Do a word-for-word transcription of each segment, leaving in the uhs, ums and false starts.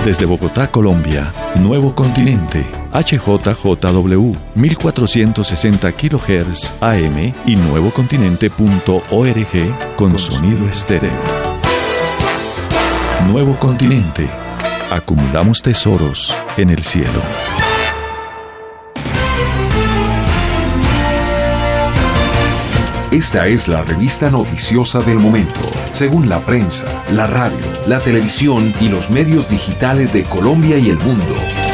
Desde Bogotá, Colombia, Nuevo Continente, H J J W, mil cuatrocientos sesenta kilohertz A M y nuevocontinente punto org con, con sonido estéreo. Nuevo Continente. Acumulamos tesoros en el cielo. Esta es la revista noticiosa del momento, según la prensa, la radio, la televisión y los medios digitales de Colombia y el mundo.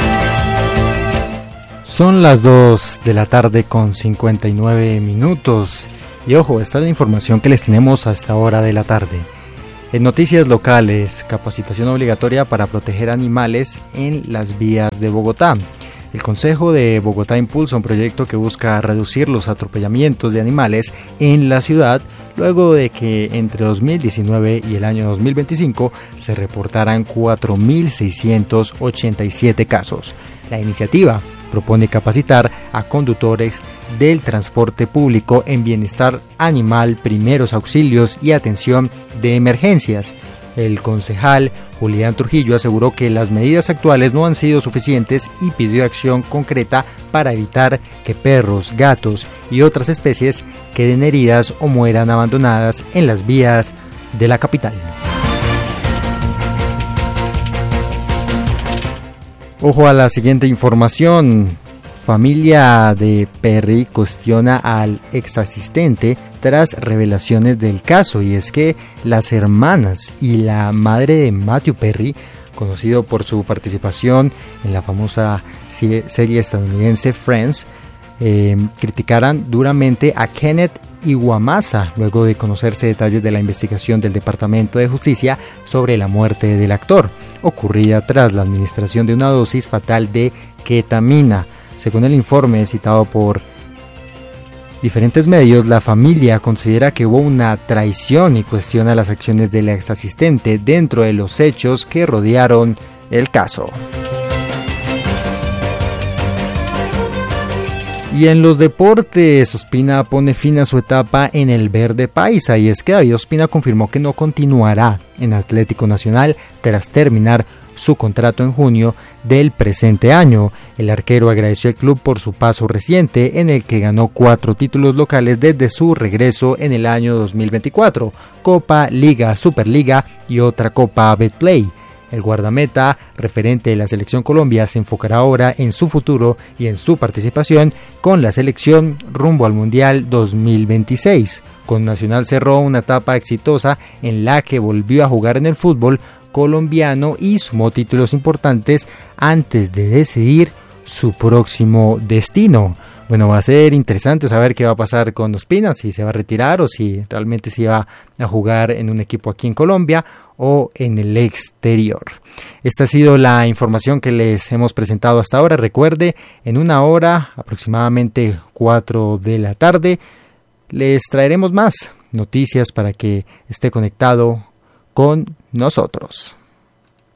Son las dos de la tarde con cincuenta y nueve minutos. Y ojo, esta es la información que les tenemos a esta hora de la tarde. En noticias locales, capacitación obligatoria para proteger animales en las vías de Bogotá. El Consejo de Bogotá impulsa un proyecto que busca reducir los atropellamientos de animales en la ciudad, luego de que entre dos mil diecinueve y el año dos mil veinticinco se reportaran cuatro mil seiscientos ochenta y siete casos. La iniciativa propone capacitar a conductores del transporte público en bienestar animal, primeros auxilios y atención de emergencias. El concejal Julián Trujillo aseguró que las medidas actuales no han sido suficientes y pidió acción concreta para evitar que perros, gatos y otras especies queden heridas o mueran abandonadas en las vías de la capital. Ojo a la siguiente información. Familia de Perry cuestiona al ex asistente tras revelaciones del caso, y es que las hermanas y la madre de Matthew Perry, conocido por su participación en la famosa serie estadounidense Friends, eh, criticaran duramente a Kenneth Iwamasa luego de conocerse detalles de la investigación del Departamento de Justicia sobre la muerte del actor, ocurrida tras la administración de una dosis fatal de ketamina. Según el informe citado por diferentes medios, la familia considera que hubo una traición y cuestiona las acciones del ex asistente dentro de los hechos que rodearon el caso. Y en los deportes, Ospina pone fin a su etapa en el verde paisa, y es que David Ospina confirmó que no continuará en Atlético Nacional tras terminar su contrato en junio del presente año. El arquero agradeció al club por su paso reciente, en el que ganó cuatro títulos locales desde su regreso en el año dos mil veinticuatro, Copa, Liga, Superliga y otra Copa Betplay. El guardameta, referente de la Selección Colombia, se enfocará ahora en su futuro y en su participación con la selección rumbo al Mundial dos mil veintiséis. Con Nacional cerró una etapa exitosa en la que volvió a jugar en el fútbol colombiano y sumó títulos importantes antes de decidir su próximo destino. Bueno, va a ser interesante saber qué va a pasar con Ospina, si se va a retirar o si realmente se va a jugar en un equipo aquí en Colombia o en el exterior. Esta ha sido la información que les hemos presentado hasta ahora. Recuerde, en una hora, aproximadamente cuatro de la tarde, les traeremos más noticias para que esté conectado con nosotros.